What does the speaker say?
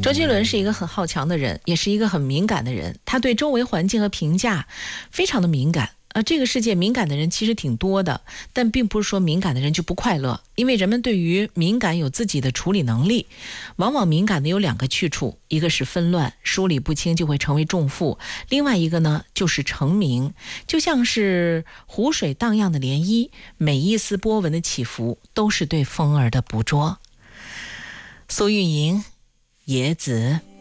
周杰伦是一个很好强的人，也是一个很敏感的人，他对周围环境和评价非常的敏感。这个世界敏感的人其实挺多的，但并不是说敏感的人就不快乐，因为人们对于敏感有自己的处理能力。往往敏感的有两个去处，一个是纷乱，梳理不清就会成为重负；另外一个呢，就是成名，就像是湖水荡漾的涟漪，每一丝波纹的起伏都是对风儿的捕捉。苏运莹，野子。